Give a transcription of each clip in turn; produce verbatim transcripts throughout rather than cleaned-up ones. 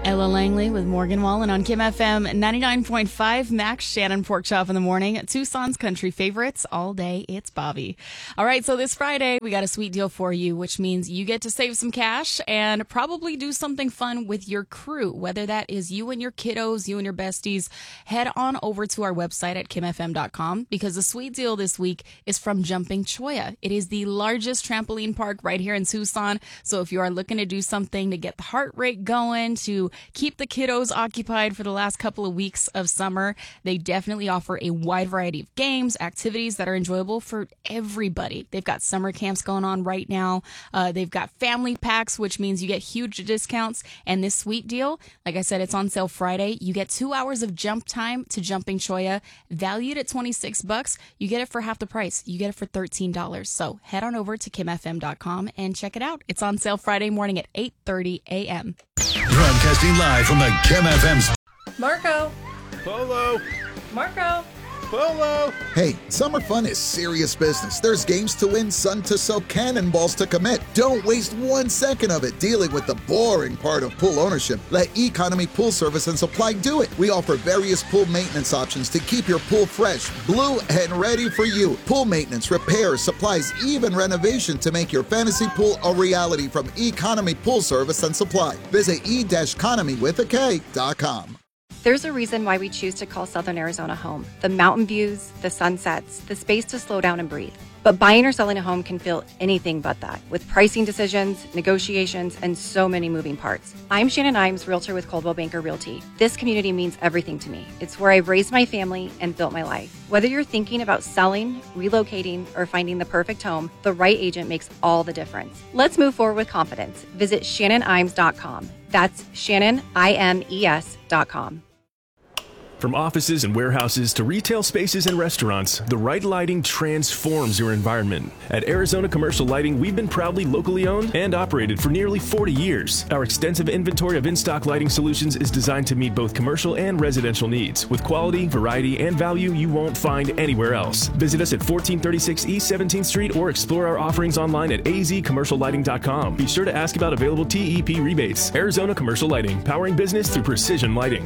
Ella Langley with Morgan Wallen on Kim F M ninety-nine point five. Max Shannon Pork Chop in the morning. Tucson's country favorites all day. It's Bobby. All right, so this Friday we got a sweet deal for you, which means you get to save some cash and probably do something fun with your crew. Whether that is you and your kiddos, you and your besties, head on over to our website at kim f m dot com because the sweet deal this week is from Jumping Cholla. It is the largest trampoline park right here in Tucson. So if you are looking to do something to get the heart rate going, to keep the kiddos occupied for the last couple of weeks of summer, they definitely offer a wide variety of games, activities that are enjoyable for everybody. They've got summer camps going on right now. Uh, they've got family packs, which means you get huge discounts. And this sweet deal, like I said, it's on sale Friday. You get two hours of jump time to Jumping Cholla, valued at twenty-six bucks. You get it for half the price. You get it for thirteen dollars. So head on over to kim f m dot com and check it out. It's on sale Friday morning at eight thirty a.m. Broadcasting live from the Kim F M's. Marco. Polo. Marco. Polo. Hey, summer fun is serious business. There's games to win, sun to soak, cannonballs to commit. Don't waste one second of it dealing with the boring part of pool ownership. Let Economy Pool Service and Supply do it. We offer various pool maintenance options to keep your pool fresh, blue, and ready for you. Pool maintenance, repairs, supplies, even renovation to make your fantasy pool a reality from Economy Pool Service and Supply. Visit e dash economy with a K dot com. There's a reason why we choose to call Southern Arizona home. The mountain views, the sunsets, the space to slow down and breathe. But buying or selling a home can feel anything but that, with pricing decisions, negotiations, and so many moving parts. I'm Shannon Imes, realtor with Coldwell Banker Realty. This community means everything to me. It's where I've raised my family and built my life. Whether you're thinking about selling, relocating, or finding the perfect home, the right agent makes all the difference. Let's move forward with confidence. Visit shannon imes dot com. That's shannon imes dot com. From offices and warehouses to retail spaces and restaurants, the right lighting transforms your environment. At Arizona Commercial Lighting, we've been proudly locally owned and operated for nearly forty years. Our extensive inventory of in-stock lighting solutions is designed to meet both commercial and residential needs, with quality, variety, and value you won't find anywhere else. Visit us at fourteen thirty-six East seventeenth Street or explore our offerings online at a z commercial lighting dot com. Be sure to ask about available T E P rebates. Arizona Commercial Lighting, powering business through precision lighting.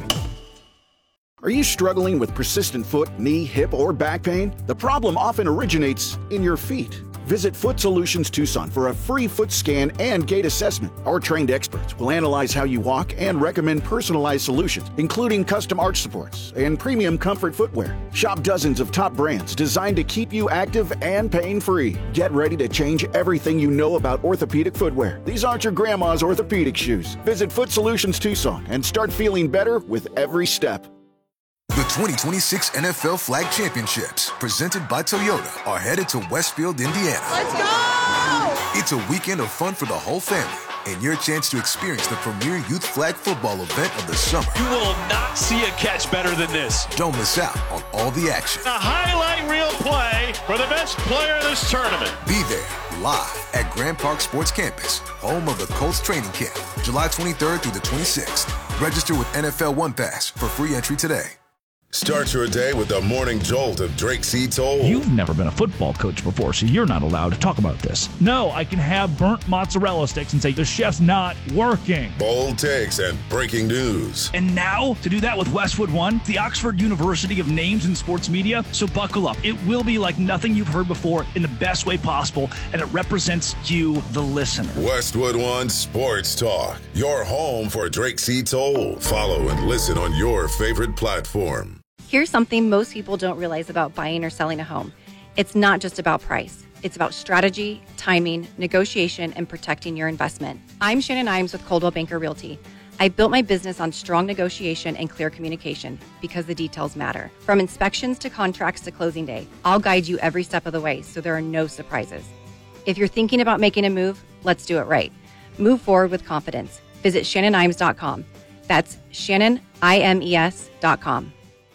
Are you struggling with persistent foot, knee, hip, or back pain? The problem often originates in your feet. Visit Foot Solutions Tucson for a free foot scan and gait assessment. Our trained experts will analyze how you walk and recommend personalized solutions, including custom arch supports and premium comfort footwear. Shop dozens of top brands designed to keep you active and pain-free. Get ready to change everything you know about orthopedic footwear. These aren't your grandma's orthopedic shoes. Visit Foot Solutions Tucson and start feeling better with every step. The twenty twenty-six N F L Flag Championships, presented by Toyota, are headed to Westfield, Indiana. Let's go! It's a weekend of fun for the whole family and your chance to experience the premier youth flag football event of the summer. You will not see a catch better than this. Don't miss out on all the action. A highlight reel play for the best player of this tournament. Be there live at Grand Park Sports Campus, home of the Colts training camp, July twenty-third through the twenty-sixth. Register with N F L One Pass for free entry today. Start your day with the morning jolt of Drake C. Toll. You've never been a football coach before, so you're not allowed to talk about this. No, I can have burnt mozzarella sticks and say the chef's not working. Bold takes and breaking news. And now, to do that with Westwood One, the Oxford University of Names in Sports Media. So buckle up. It will be like nothing you've heard before in the best way possible, and it represents you, the listener. Westwood One Sports Talk, your home for Drake C. Toll. Follow and listen on your favorite platform. Here's something most people don't realize about buying or selling a home. It's not just about price. It's about strategy, timing, negotiation, and protecting your investment. I'm Shannon Imes with Coldwell Banker Realty. I built my business on strong negotiation and clear communication because the details matter. From inspections to contracts to closing day, I'll guide you every step of the way so there are no surprises. If you're thinking about making a move, let's do it right. Move forward with confidence. Visit shannon imes dot com. That's shannon imes dot com.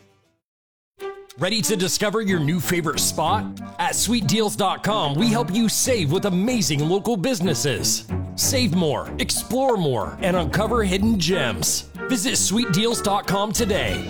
Ready to discover your new favorite spot? At sweet deals dot com, we help you save with amazing local businesses. Save more, explore more, and uncover hidden gems. Visit sweet deals dot com today.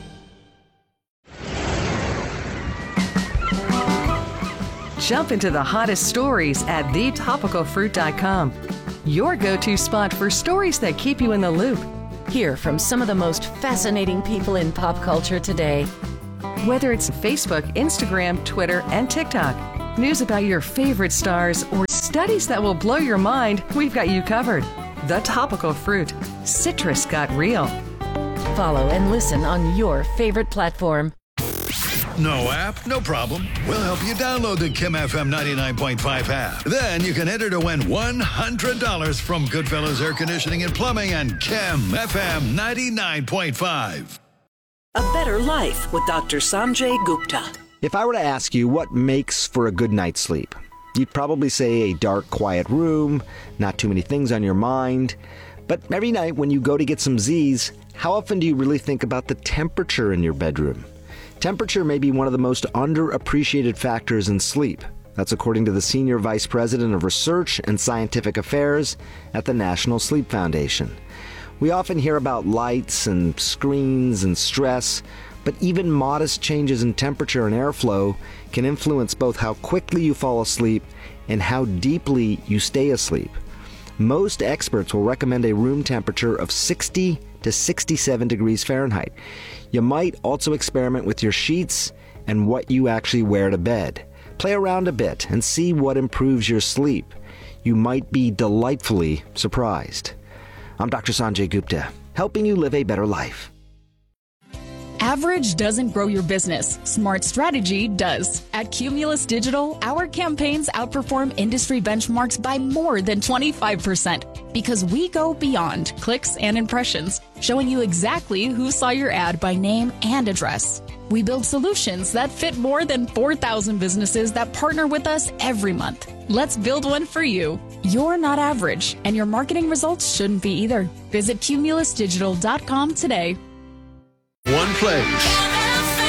Jump into the hottest stories at the topical fruit dot com. Your go-to spot for stories that keep you in the loop. Hear from some of the most fascinating people in pop culture today. Whether it's Facebook, Instagram, Twitter, and TikTok, news about your favorite stars, or studies that will blow your mind, we've got you covered. The Topical Fruit. Citrus got real. Follow and listen on your favorite platform. No app? No problem. We'll help you download the Kim F M ninety-nine point five app. Then you can enter to win one hundred dollars from Goodfellas Air Conditioning and Plumbing and Kim F M ninety-nine point five. A Better Life with Doctor Sanjay Gupta. If I were to ask you what makes for a good night's sleep, you'd probably say a dark, quiet room, not too many things on your mind. But every night when you go to get some Z's, how often do you really think about the temperature in your bedroom? Temperature may be one of the most underappreciated factors in sleep. That's according to the Senior Vice President of Research and Scientific Affairs at the National Sleep Foundation. We often hear about lights and screens and stress, but even modest changes in temperature and airflow can influence both how quickly you fall asleep and how deeply you stay asleep. Most experts will recommend a room temperature of sixty to sixty-seven degrees Fahrenheit. You might also experiment with your sheets and what you actually wear to bed. Play around a bit and see what improves your sleep. You might be delightfully surprised. I'm Doctor Sanjay Gupta, helping you live a better life. Average doesn't grow your business. Smart strategy does. At Cumulus Digital, our campaigns outperform industry benchmarks by more than twenty-five percent because we go beyond clicks and impressions, showing you exactly who saw your ad by name and address. We build solutions that fit more than four thousand businesses that partner with us every month. Let's build one for you. You're not average, and your marketing results shouldn't be either. Visit cumulus digital dot com today. One place,